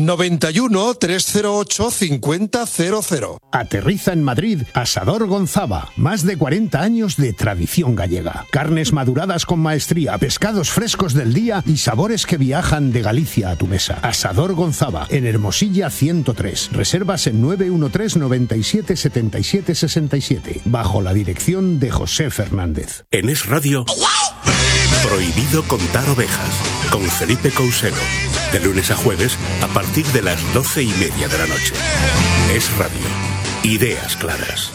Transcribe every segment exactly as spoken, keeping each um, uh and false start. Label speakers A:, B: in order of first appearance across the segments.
A: noventa y uno, trescientos ocho, cincuenta cero cero.
B: Aterriza en Madrid Asador Gonzaba. Más de cuarenta años de tradición gallega. Carnes maduradas con maestría, pescados frescos del día y sabores que viajan de Galicia a tu mesa. Asador Gonzaba, en Hermosilla ciento tres. Reservas en nueve uno tres, noventa y siete, setenta y siete, sesenta y siete. Bajo la dirección de José Fernández.
C: En Es Radio, prohibido contar ovejas. Con Felipe Couselo. De lunes a jueves, a partir de las doce y media de la noche. Es Radio. Ideas claras.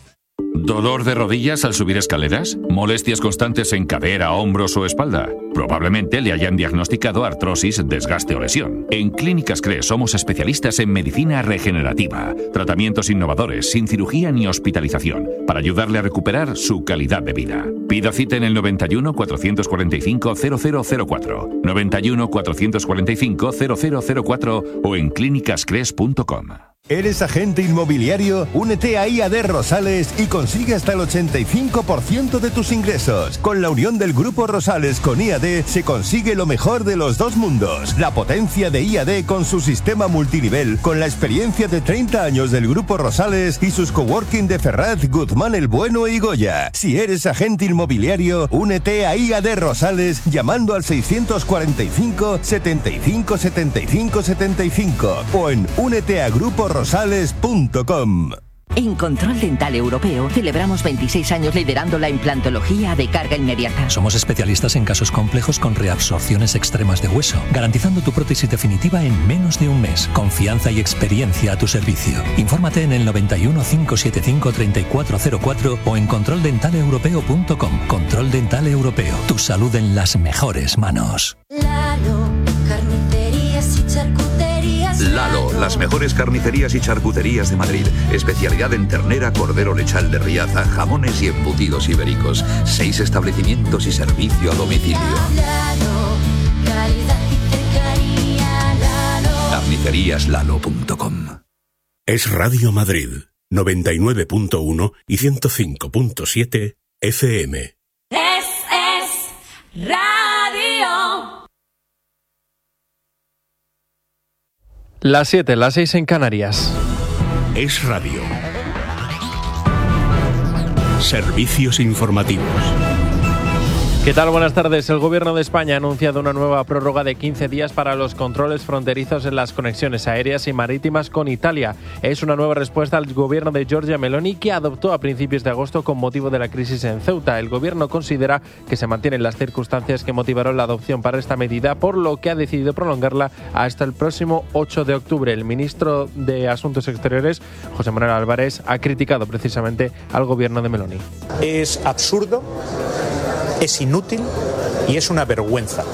D: ¿Dolor de rodillas al subir escaleras? ¿Molestias constantes en cadera, hombros o espalda? Probablemente le hayan diagnosticado artrosis, desgaste o lesión. En Clínicas CRES somos especialistas en medicina regenerativa, tratamientos innovadores, sin cirugía ni hospitalización, para ayudarle a recuperar su calidad de vida. Pida cita en el noventa y uno, cuatrocientos cuarenta y cinco, cero cero cero cuatro, noventa y uno, cuatrocientos cuarenta y cinco, cero cero cero cuatro o en clínicas cres punto com.
E: ¿Eres agente inmobiliario? Únete a I A D Rosales y consigue hasta el ochenta y cinco por ciento de tus ingresos. Con la unión del Grupo Rosales con I A D se consigue lo mejor de los dos mundos. La potencia de I A D con su sistema multinivel, con la experiencia de treinta años del Grupo Rosales y sus coworking de Ferraz, Guzmán el Bueno y Goya. Si eres agente inmobiliario, únete a I A D Rosales llamando al seiscientos cuarenta y cinco, setenta y cinco, setenta y cinco, setenta y cinco o en únete a grupo rosales punto com.
F: En Control Dental Europeo celebramos veintiséis años liderando la implantología de carga inmediata.
G: Somos especialistas en casos complejos con reabsorciones extremas de hueso, garantizando tu prótesis definitiva en menos de un mes. Confianza y experiencia a tu servicio. Infórmate en el noventa y uno, cinco siete cinco, treinta y cuatro cero cuatro o en control dental europeo punto com. Control Dental Europeo. Tu salud en las mejores manos.
H: Lalo, carnicerías y charcuterías.
I: Lalo, las mejores carnicerías y charcuterías de Madrid. Especialidad en ternera, cordero lechal de Riaza, jamones y embutidos ibéricos. Seis establecimientos y servicio a domicilio.
H: Lalo, calidad y cercanía. Lalo.
I: carnicerías lalo punto com.
C: Es Radio Madrid, noventa y nueve punto uno y ciento cinco punto siete F M.
H: Es, es Radio.
J: Las siete, las seis en Canarias.
C: Es Radio. Servicios informativos.
J: ¿Qué tal? Buenas tardes. El Gobierno de España ha anunciado una nueva prórroga de quince días para los controles fronterizos en las conexiones aéreas y marítimas con Italia. Es una nueva respuesta al Gobierno de Giorgia Meloni, que adoptó a principios de agosto con motivo de la crisis en Ceuta. El Gobierno considera que se mantienen las circunstancias que motivaron la adopción para esta medida, por lo que ha decidido prolongarla hasta el próximo ocho de octubre. El ministro de Asuntos Exteriores, José Manuel Álvarez, ha criticado precisamente al Gobierno de Meloni.
K: Es absurdo, es inútil y es una vergüenza,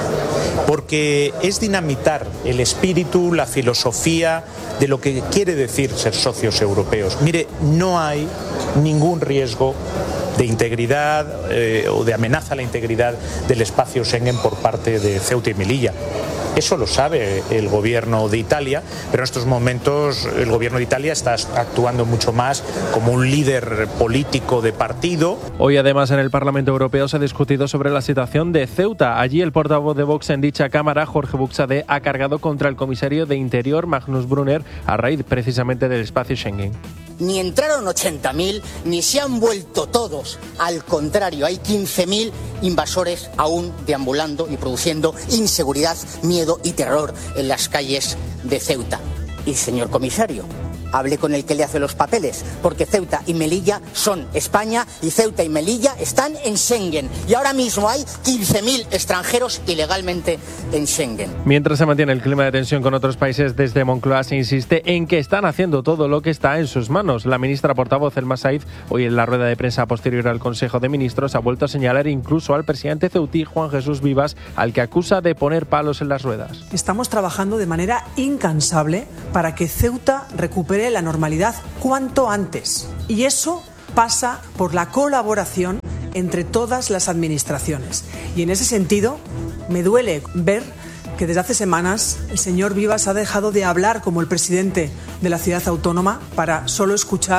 K: porque es dinamitar el espíritu, la filosofía de lo que quiere decir ser socios europeos. Mire, no hay ningún riesgo de integridad eh, o de amenaza a la integridad del espacio Schengen por parte de Ceuta y Melilla. Eso lo sabe el gobierno de Italia, pero en estos momentos el gobierno de Italia está actuando mucho más como un líder político de partido.
J: Hoy además en el Parlamento Europeo se ha discutido sobre la situación de Ceuta. Allí el portavoz de Vox en dicha Cámara, Jorge Buxadé, ha cargado contra el comisario de Interior, Magnus Brunner, a raíz precisamente del espacio Schengen.
L: Ni entraron ochenta mil, ni se han vuelto todos. Al contrario, hay quince mil invasores aún deambulando y produciendo inseguridad, miedo y terror en las calles de Ceuta. Y, señor comisario, hable con el que le hace los papeles, porque Ceuta y Melilla son España y Ceuta y Melilla están en Schengen. Y ahora mismo hay quince mil extranjeros ilegalmente en Schengen.
J: Mientras se mantiene el clima de tensión con otros países, desde Moncloa se insiste en que están haciendo todo lo que está en sus manos. La ministra portavoz, Elma Said, hoy en la rueda de prensa posterior al Consejo de Ministros, ha vuelto a señalar incluso al presidente ceutí, Juan Jesús Vivas, al que acusa de poner palos en las ruedas.
M: Estamos trabajando de manera incansable para que Ceuta recupere la normalidad cuanto antes. Y eso pasa por la colaboración entre todas las administraciones. Y en ese sentido, me duele ver que desde hace semanas el señor Vivas ha dejado de hablar como el presidente de la ciudad autónoma para solo escuchar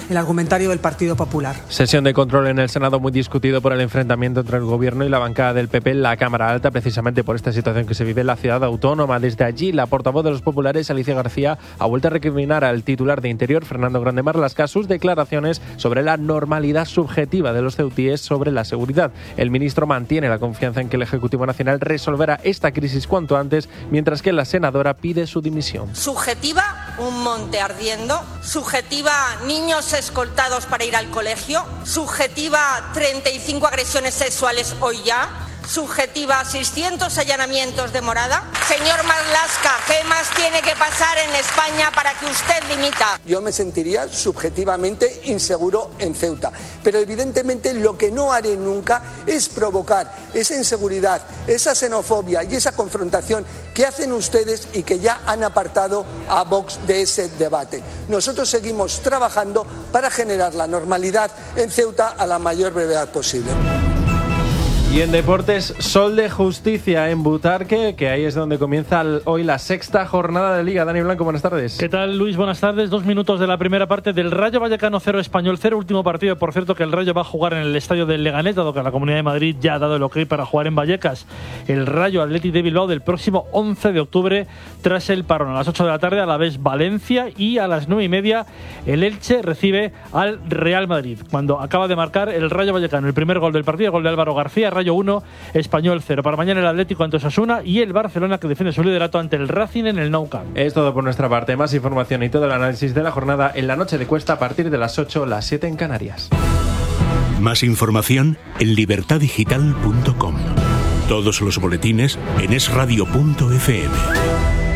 M: el argumentario del Partido Popular.
J: Sesión de control en el Senado muy discutido por el enfrentamiento entre el Gobierno y la bancada del P P en la Cámara Alta, precisamente por esta situación que se vive en la ciudad autónoma. Desde allí, la portavoz de los populares, Alicia García, ha vuelto a recriminar al titular de Interior, Fernando Grande Marlaska, sus declaraciones sobre la normalidad subjetiva de los ceutíes sobre la seguridad. El ministro mantiene la confianza en que el Ejecutivo Nacional resolverá esta crisis cuanto antes, mientras que la senadora pide su dimisión.
N: Subjetiva, un monte ardiendo. Subjetiva, niños escoltados para ir al colegio. Subjetiva, treinta y cinco agresiones sexuales hoy ya. Subjetiva, seiscientos allanamientos de morada. Señor Marlaska, ¿qué más tiene que pasar en España para que usted dimita?
O: Yo me sentiría subjetivamente inseguro en Ceuta, pero evidentemente lo que no haré nunca es provocar esa inseguridad, esa xenofobia y esa confrontación que hacen ustedes y que ya han apartado a Vox de ese debate. Nosotros seguimos trabajando para generar la normalidad en Ceuta a la mayor brevedad posible.
J: Y en deportes, Sol de Justicia en Butarque, que ahí es donde comienza hoy la sexta jornada de Liga. Dani Blanco, buenas tardes.
P: ¿Qué tal, Luis? Buenas tardes. Dos minutos de la primera parte del Rayo Vallecano cero, Español cero. Último partido, por cierto, que el Rayo va a jugar en el estadio del Leganés, dado que la Comunidad de Madrid ya ha dado el ok para jugar en Vallecas. El Rayo Athletic de Bilbao del próximo once de octubre, tras el parón. A las ocho de la tarde, a la vez Valencia, y a las nueve y media el Elche recibe al Real Madrid. Cuando acaba de marcar el Rayo Vallecano el primer gol del partido, gol de Álvaro García. Rayo uno, Español cero. Para mañana el Atlético ante Osasuna y el Barcelona, que defiende su liderato ante el Racing en el Nou Camp.
J: Es todo por nuestra parte. Más información y todo el análisis de la jornada en la noche de Cuesta a partir de las ocho, las siete en Canarias.
C: Más información en libertad digital punto com. Todos los boletines en es radio punto efe eme.